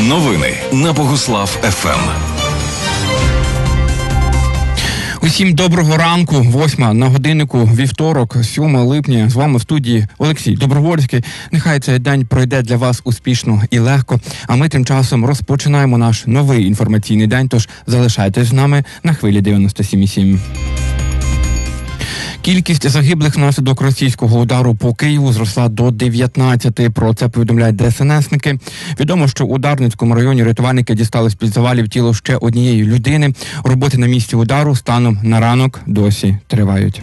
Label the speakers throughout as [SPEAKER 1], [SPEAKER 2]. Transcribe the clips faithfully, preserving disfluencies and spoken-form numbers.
[SPEAKER 1] Новини на Богуслав еф ем.
[SPEAKER 2] Усім доброго ранку, восьма на годиннику, вівторок, сьоме липня. З вами в студії Олексій Добровольський. Нехай цей день пройде для вас успішно і легко. А ми тим часом розпочинаємо наш новий інформаційний день, тож залишайтесь з нами на хвилі дев'яносто сім і сім. Кількість загиблих внаслідок російського удару по Києву зросла до дев'ятнадцяти. Про це повідомляють де ес ен есники. Відомо, що у Дарницькому районі рятувальники дістали з-під завалів тіло ще однієї людини. Роботи на місці удару станом на ранок досі тривають.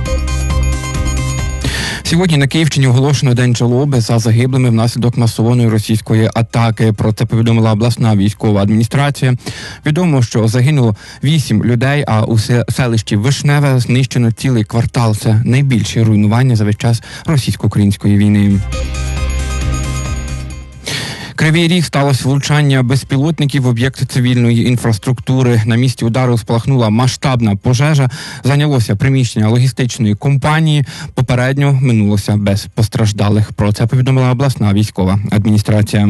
[SPEAKER 2] Сьогодні на Київщині оголошено день жалоби за загиблими внаслідок масованої російської атаки. Про це повідомила обласна військова адміністрація. Відомо, що загинуло вісім людей, а у селищі Вишневе знищено цілий квартал. Це найбільші руйнування за весь час російсько-української війни. Кривий Ріг сталося влучання безпілотників в об'єкти цивільної інфраструктури. На місці удару спалахнула масштабна пожежа. Зайнялося приміщення логістичної компанії. Попередньо минулося без постраждалих. Про це повідомила обласна військова адміністрація.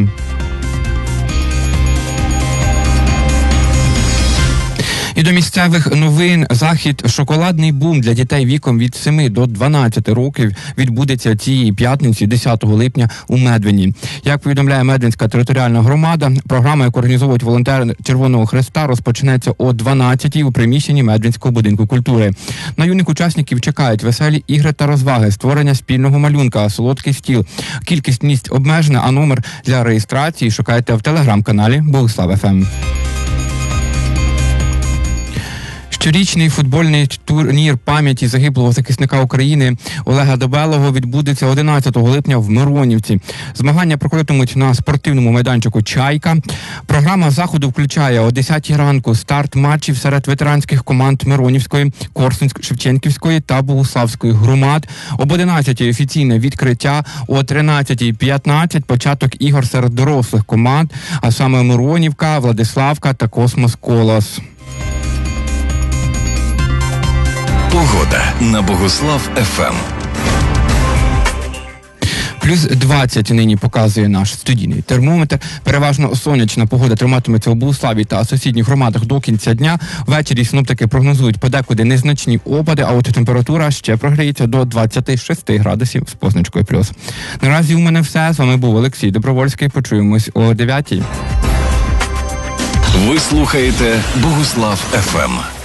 [SPEAKER 2] І до місцевих новин. Захід «Шоколадний бум» для дітей віком від семи до дванадцяти років відбудеться цієї п'ятниці, десятого липня, у Медвині. Як повідомляє Медвинська територіальна громада, програма, яку організовують волонтери Червоного Хреста, розпочнеться о дванадцятій у приміщенні Медвинського будинку культури. На юних учасників чекають веселі ігри та розваги, створення спільного малюнка, солодкий стіл. Кількість місць обмежена, а номер для реєстрації шукайте в телеграм-каналі Богуслав еф ем. Щорічний футбольний турнір пам'яті загиблого захисника України Олега Дебелого відбудеться одинадцятого липня в Миронівці. Змагання проходитимуть на спортивному майданчику «Чайка». Програма заходу включає о десятій ранку старт матчів серед ветеранських команд Миронівської, Корсунсько-Шевченківської та Богуславської громад. Об одинадцятій офіційне відкриття, о тринадцятій п'ятнадцять початок ігор серед дорослих команд, а саме Миронівка, Владиславка та Космос Колос.
[SPEAKER 1] Погода на Богуслав еф ем.
[SPEAKER 2] Плюс двадцять нині показує наш студійний термометр. Переважно сонячна погода триматиметься у Богуславі та сусідніх громадах до кінця дня. Ввечері синоптики прогнозують подекуди незначні опади, а от температура ще прогріється до двадцяти шести градусів з позначкою плюс. Наразі у мене все. З вами був Олексій Добровольський. Почуємось о дев'ятій.
[SPEAKER 1] Ви слухаєте Богуслав еф ем.